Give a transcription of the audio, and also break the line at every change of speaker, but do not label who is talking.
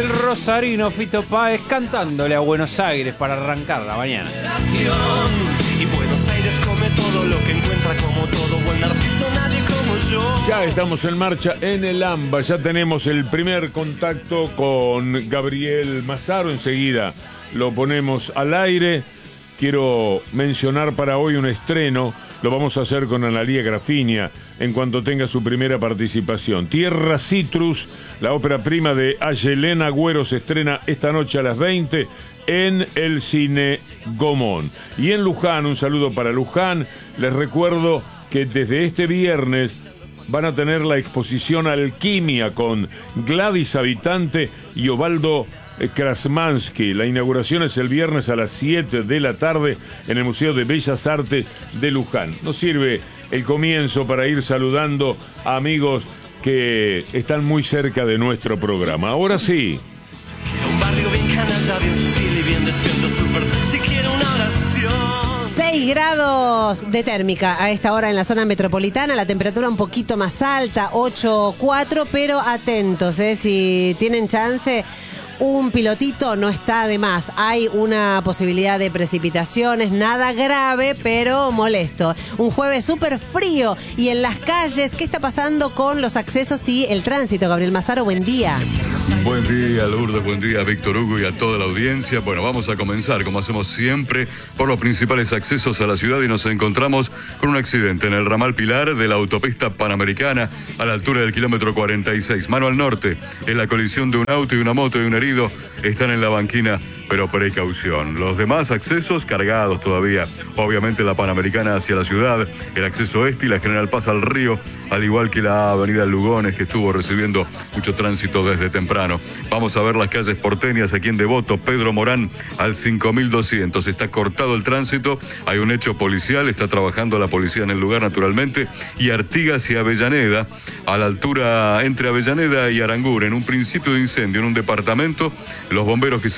el rosarino Fito Páez cantándole a Buenos Aires para arrancar la mañana.
Y Buenos Aires come todo lo que encuentra, como todo buen narciso, nadie como yo.
Ya estamos en marcha en el AMBA, ya tenemos el primer contacto con Gabriel Mazaro, enseguida lo ponemos al aire. Quiero mencionar para hoy un estreno, lo vamos a hacer con Analía Grafinia en cuanto tenga su primera participación. Tierra Citrus, la ópera prima de Ayelén Agüero, se estrena esta noche a las 20 en el Cine Gomón. Y en Luján, un saludo para Luján, les recuerdo que desde este viernes van a tener la exposición Alquimia con Gladys Habitante y Ovaldo Krasmansky. La inauguración es el viernes a las 7 de la tarde en el Museo de Bellas Artes de Luján. Nos sirve el comienzo para ir saludando a amigos que están muy cerca de nuestro programa. Ahora sí.
Un barrio bien canalla, bien sutil y bien despierto, súper sexy, quiero una oración.
6 grados de térmica a esta hora en la zona metropolitana, la temperatura un poquito más alta, 8,4, pero atentos, si tienen chance, un pilotito no está de más. Hay una posibilidad de precipitaciones, nada grave, pero molesto. Un jueves súper frío y en las calles, ¿qué está pasando con los accesos y el tránsito? Gabriel Mazaro, buen día.
Buen día, Lourdes, buen día, Víctor Hugo y a toda la audiencia. Bueno, vamos a comenzar, como hacemos siempre, por los principales accesos a la ciudad y nos encontramos con un accidente en el ramal Pilar de la autopista Panamericana a la altura del kilómetro 46. Mano al norte, en la colisión de un auto y una moto y un herido están en la banquina, pero precaución. Los demás accesos cargados todavía. Obviamente la Panamericana hacia la ciudad, el acceso este y la General Paz al río, al igual que la avenida Lugones, que estuvo recibiendo mucho tránsito desde temprano. Vamos a ver las calles porteñas aquí en Devoto, Pedro Morán al 5200. Está cortado el tránsito, hay un hecho policial, está trabajando la policía en el lugar naturalmente, y Artigas y Avellaneda, a la altura entre Avellaneda y Aranguren, un principio de incendio en un departamento, los bomberos que